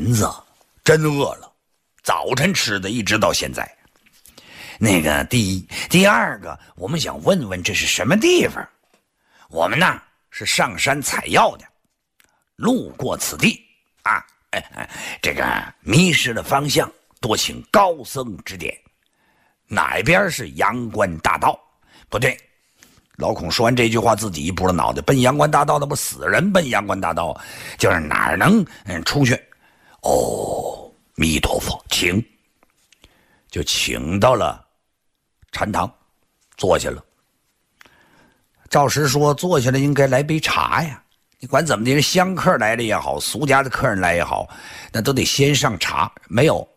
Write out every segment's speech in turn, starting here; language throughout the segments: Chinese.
银子，真饿了，早晨吃的，一直到现在。那个第一，第二个，我们想问问这是什么地方？我们呢是上山采药的，路过此地啊，这个迷失了方向，多请高僧指点。哪边是阳关大道？不对，老孔说完这句话，自己一拨了脑袋，奔阳关大道，那不死人奔阳关大道，就是哪儿能出去？哦，弥陀佛，请，就请到了禅堂，坐下了。照实说，坐下来应该来杯茶呀。你管怎么的，香客来了也好，俗家的客人来也好，那都得先上茶。没有，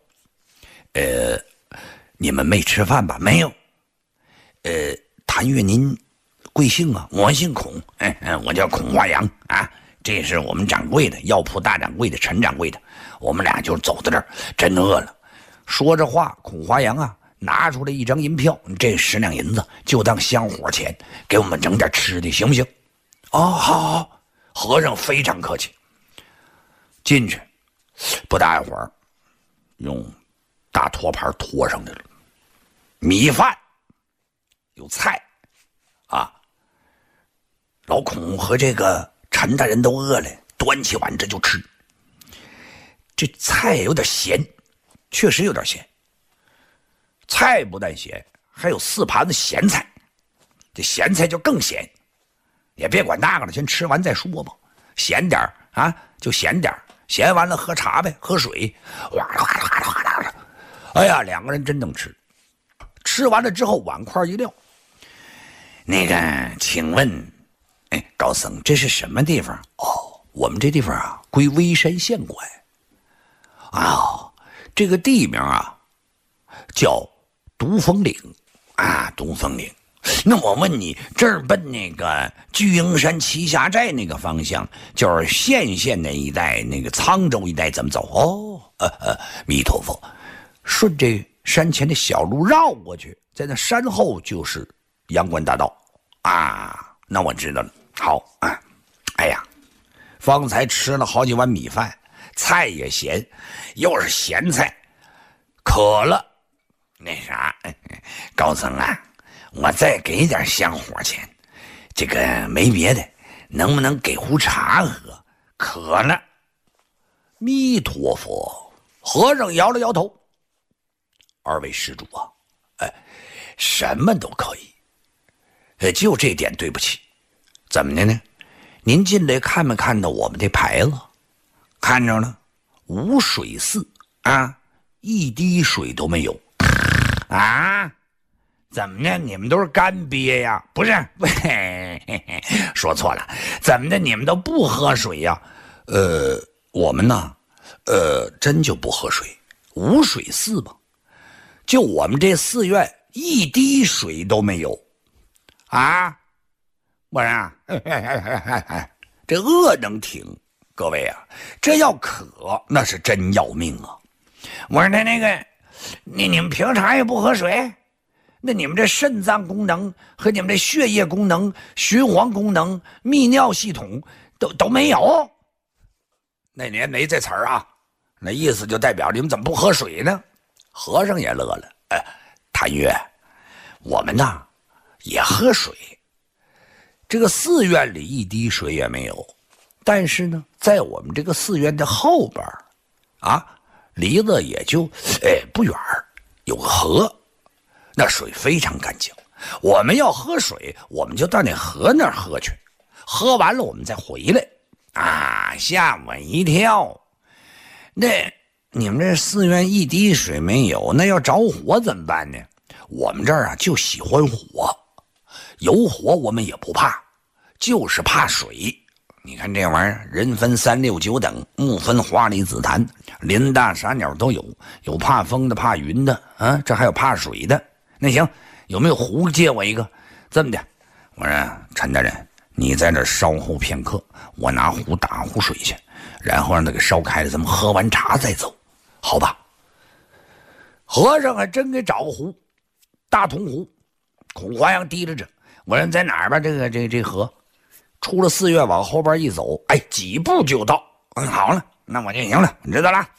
你们没吃饭吧？没有。谭月，您贵姓啊？我姓孔，我叫孔华阳啊。这是我们掌柜的，药铺大掌柜的陈掌柜的。我们俩就走到这儿，真饿了。说着话，孔华阳啊，拿出来一张银票，这10两银子就当香火钱，给我们整点吃的，行不行？哦，好。和尚非常客气。进去，不大一会儿，用大托盘托上来了，米饭，有菜，啊。老孔和这个陈大人都饿了，端起碗这就吃。这菜有点咸，确实有点咸。菜不但咸，还有4盘子咸菜，这咸菜就更咸。也别管那个了，先吃完再说吧。咸点啊，就咸点，咸完了喝茶呗，喝水。哇啦哇啦哇啦哇啦！哎呀，两个人真能吃。吃完了之后，碗筷一撂。那个，请问，高僧，这是什么地方？哦，我们这地方啊，归微山县管。啊，这个地名啊，叫独峰岭啊，独峰岭。那我问你，这儿奔那个巨鹰山栖霞寨那个方向，就是县那一带，那个沧州一带怎么走？哦，弥陀佛，顺这山前的小路绕过去，在那山后就是阳关大道啊。那我知道了。好啊，哎呀，方才吃了好几碗米饭，菜也咸，又是咸菜，渴了。那啥，高僧啊，我再给点香火钱，这个没别的，能不能给壶茶喝？渴了。弥陀佛，和尚摇了摇头。二位施主啊，什么都可以，就这点对不起。怎么的呢？您进来看没看到我们这牌子？看着了，无水寺啊，一滴水都没有啊。怎么的？你们都是干瘪呀？不是，说错了。怎么的？你们都不喝水呀？我们呢，真就不喝水，无水寺吧。就我们这寺院一滴水都没有，啊！我说，这饿能挺，各位啊，这要渴那是真要命啊！我说那个，你们平常也不喝水？那你们这肾脏功能和你们这血液功能、循环功能、泌尿系统都没有？那年没这词儿啊，那意思就代表你们怎么不喝水呢？和尚也乐了，谭月，我们呢也喝水，这个寺院里一滴水也没有，但是呢，在我们这个寺院的后边啊，离得也就不远有个河。那水非常干净，我们要喝水，我们就到那河那儿喝去，喝完了我们再回来啊！吓我一跳。那你们这寺院一滴水没有，那要着火怎么办呢？我们这儿啊就喜欢火，有火我们也不怕，就是怕水。你看这玩意儿，人分3、6、9等，木分花梨紫檀，林大傻鸟都有，有怕风的，怕云的啊，这还有怕水的。那行，有没有壶借我一个？这么的，我说陈大人，你在这稍后片刻，我拿壶打壶水去，然后让它给烧开了，咱们喝完茶再走，好吧？和尚还真给找壶，大铜壶。孔华阳提着这，我说在哪儿吧？这河，出了寺院往后边一走，几步就到。好了，那我就行了，你知道了。